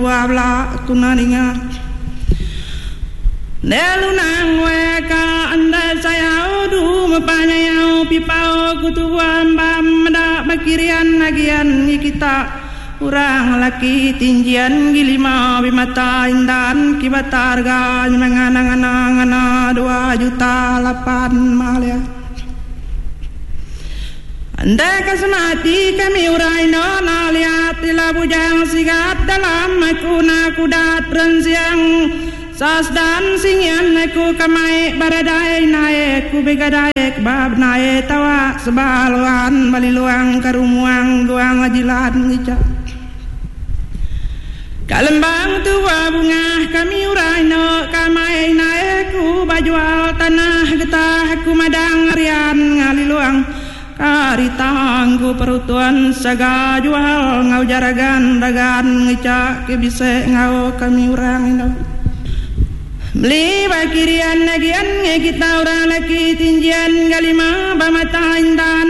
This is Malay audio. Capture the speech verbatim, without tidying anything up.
dua belah kunaringa Nelunang weka anda saya udu mepanyayau pipau kutuan bam mendak bakirian lagian kita urang laki tinjian gilima bimata indan kibatarga menganang-anang dua juta lapan malia Andai kasunati kami urai no naliat ila bujang sigat dalam makuna kudat rensiang Sas dan singyan aku kamai baradai naik ku begadai bab naik tawa sebaluan baliluang karumuang guang ajilan ngicak Kalembang tua bunga kami urai no kamai naik ku bajual tanah getah ku madang rian ngaliluang Karitang ku perutuan saga jual ngau jaragan dagan ngicak ke bisa ngau kami urang no Beli bakirian lagian kita orang laki tinjian galima bamata indah